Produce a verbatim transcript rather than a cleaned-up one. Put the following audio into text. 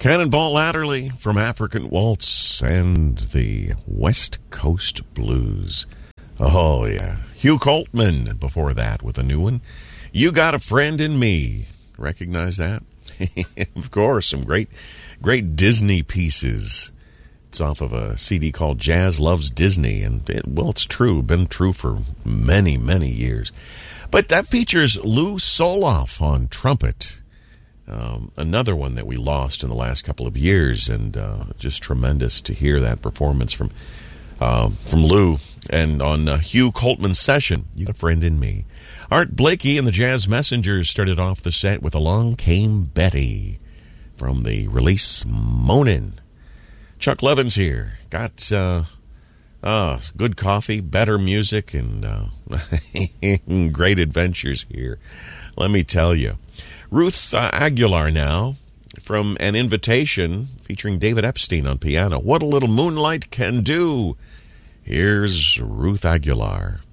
Cannonball Adderley from African Waltz and the West Coast Blues. Oh, yeah. Hugh Coltman before that with a new one. You Got a Friend in Me. Recognize that? Of course, some great, great Disney pieces. It's off of a C D called Jazz Loves Disney, and it, well, it's true, been true for many, many years. But that features Lou Soloff on trumpet, um, another one that we lost in the last couple of years, and uh, just tremendous to hear that performance from uh, from Lou and on uh, Hugh Coltman's session. You Got a Friend in Me. Art Blakey and the Jazz Messengers started off the set with Along Came Betty from the release Moanin'. Chuck Levins here. Got uh, uh, good coffee, better music, and uh, great adventures here. Let me tell you. Ruth uh, Aguilar now from An Invitation featuring David Epstein on piano. What a Little Moonlight Can Do. Here's Ruth Aguilar.